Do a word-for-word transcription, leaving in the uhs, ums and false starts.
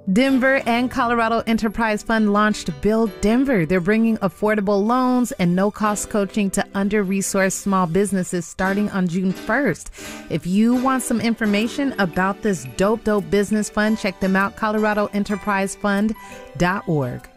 Denver and Colorado Enterprise Fund launched Build Denver. They're bringing affordable loans and no-cost coaching to under-resourced small businesses starting on June first. If you want some information about this dope, dope business fund, check them out, colorado enterprise fund dot org.